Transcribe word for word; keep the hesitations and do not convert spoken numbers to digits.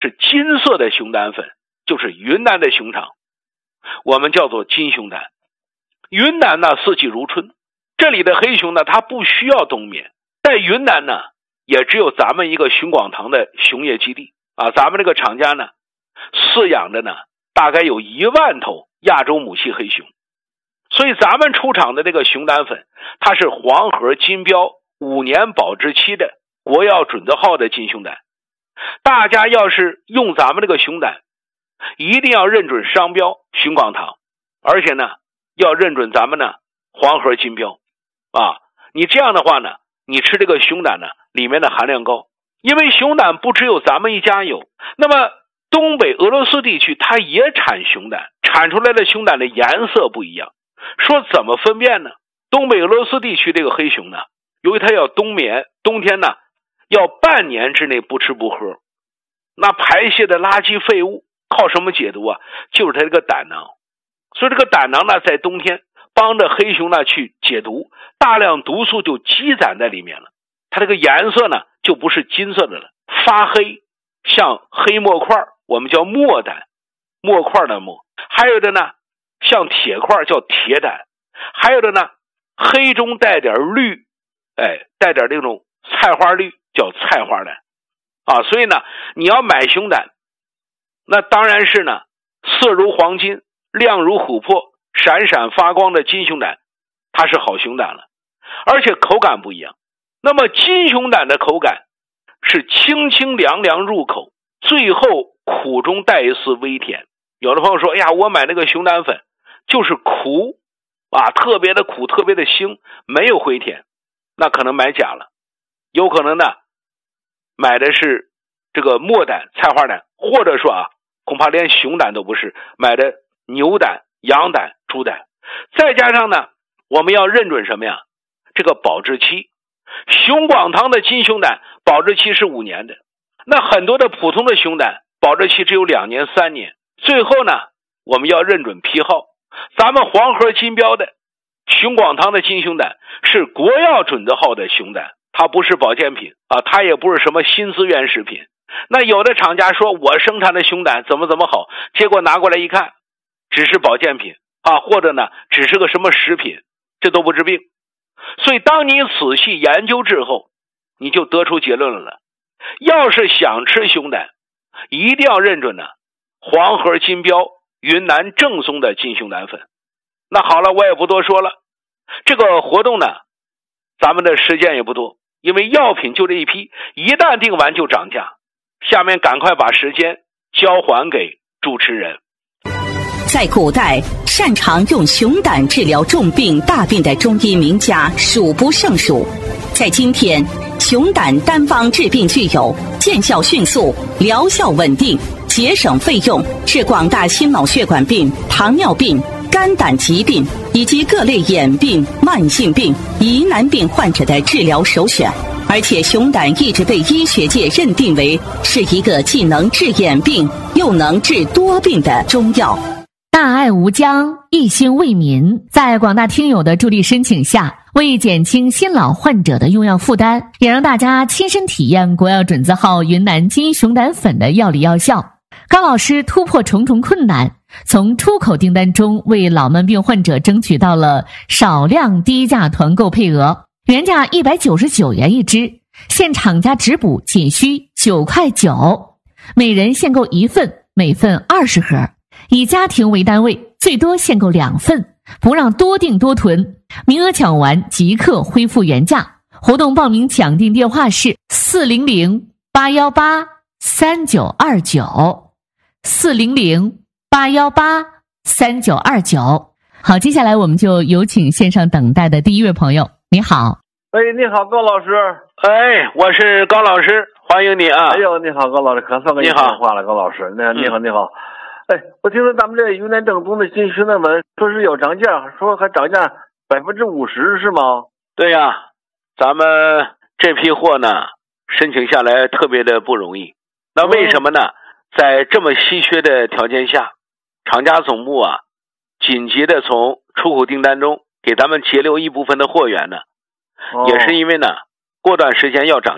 是金色的熊胆粉，就是云南的熊掌，我们叫做金熊胆。云南呢四季如春，这里的黑熊呢它不需要冬眠，在云南呢也只有咱们一个熊广堂的熊业基地啊，咱们这个厂家呢饲养的呢大概有一万头亚洲母系黑熊，所以咱们出厂的这个熊胆粉，它是黄河金标五年保质期的国药准字号的金熊胆。大家要是用咱们这个熊胆，一定要认准商标熊广堂，而且呢要认准咱们呢黄河金标啊。你这样的话呢，你吃这个熊胆呢里面的含量高，因为熊胆不只有咱们一家有，那么东北俄罗斯地区它也产熊胆，产出来的熊胆的颜色不一样。说怎么分辨呢？东北俄罗斯地区这个黑熊呢，由于它要冬眠，冬天呢要半年之内不吃不喝，那排泄的垃圾废物靠什么解毒啊？就是它这个胆囊。所以这个胆囊呢在冬天帮着黑熊呢去解毒，大量毒素就积攒在里面了，它这个颜色呢就不是金色的了，发黑，像黑墨块，我们叫墨胆，墨块的墨。还有的呢像铁块叫铁胆，还有的呢黑中带点绿，哎，带点这种菜花绿叫菜花胆啊。所以呢你要买熊胆，那当然是呢色如黄金，亮如琥珀，闪闪发光的金熊胆，它是好熊胆了，而且口感不一样。那么金熊胆的口感是清清凉凉入口，最后苦中带一丝微甜。有的朋友说，哎呀，我买那个熊胆粉就是苦啊，特别的苦，特别的腥，没有回甜，那可能买假了。有可能呢买的是这个墨胆、菜花胆，或者说啊恐怕连熊胆都不是，买的牛胆、羊胆、猪胆。再加上呢我们要认准什么呀？这个保质期。熊广堂的金熊胆保质期是五年的，那很多的普通的熊胆保质期只有两年三年。最后呢我们要认准批号，咱们黄河金标的熊广堂的金熊胆是国药准字号的熊胆，它不是保健品啊，它也不是什么新资源食品。那有的厂家说我生产的熊胆怎么怎么好，结果拿过来一看只是保健品啊，或者呢只是个什么食品，这都不治病。所以当你仔细研究之后，你就得出结论了，要是想吃熊胆，一定要认准呢黄河金标云南正宗的金熊胆粉。那好了，我也不多说了，这个活动呢咱们的时间也不多，因为药品就这一批，一旦定完就涨价。下面赶快把时间交还给主持人。 在古代，擅长用熊胆治疗重病大病的中医名家数不胜数。在今天，熊胆单方治病具有见效迅速、疗效稳定、节省费用，是广大心脑血管病、糖尿病、肝胆疾病以及各类眼病、慢性病、疑难病患者的治疗首选。而且熊胆一直被医学界认定为是一个既能治眼病又能治多病的中药。 大爱无疆，一心为民，在广大听友的助力申请下，为减轻新老患者的用药负担，也让大家亲身体验国药准字号云南金熊胆粉的药理药效。高老师突破重重困难，从出口订单中为老慢病患者争取到了少量低价团购配额，原价一百九十九元一支，现厂家直补仅需九块九，每人限购一份，每份二十盒，以家庭为单位，最多限购两份，不让多订多囤，名额抢完即刻恢复原价。活动报名抢订电话是四零零八一八三九二九，四零零八一八三九二九。好，接下来我们就有请线上等待的第一位朋友。你好。 哎，你好，高老师。 哎，我是高老师，欢迎你啊。 哎呦，你好，高老师，可算给你电话了，高老师。你好，你好，你好。哎，我听说咱们这云南正宗的金熊胆粉说是要涨价，说还涨价百分之五十，是吗？ 对呀，咱们这批货呢，申请下来特别的不容易。那为什么呢？嗯、在这么稀缺的条件下，厂家总部啊，紧急的从出口订单中给咱们截留一部分的货源呢，哦、也是因为呢，过段时间要涨。